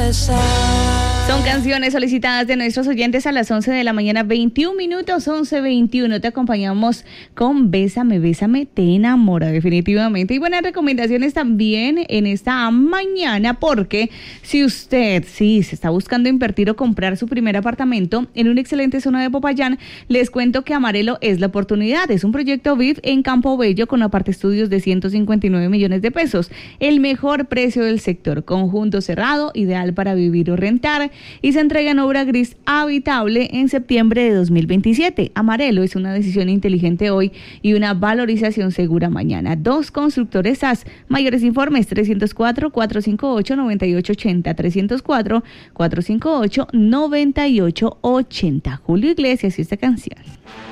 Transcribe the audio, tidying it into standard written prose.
Son canciones solicitadas de nuestros oyentes a las 11 de la mañana, 21 minutos, 11:21. Te acompañamos con Bésame, Bésame, te enamora definitivamente. Y buenas recomendaciones también en esta mañana, porque si usted se está buscando invertir o comprar su primer apartamento en una excelente zona de Popayán, les cuento que Amarelo es la oportunidad. Es un proyecto VIP en Campo Bello con aparte estudios de 159 millones de pesos. El mejor precio del sector, conjunto cerrado, ideal para vivir o rentar, y se entrega en obra gris habitable en septiembre de 2027. Amarelo es una decisión inteligente hoy y una valorización segura mañana. 2 constructores SAS. Mayores informes 304-458-9880, 304-458-9880. Julio Iglesias y esta canción.